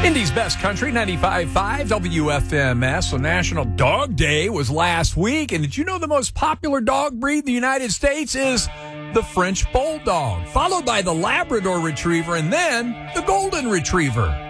Indy's Best Country, 95.5 WFMS. So National Dog Day was last week. And did you know the most popular dog breed in the United States is the French Bulldog, followed by the Labrador Retriever, and then the Golden Retriever.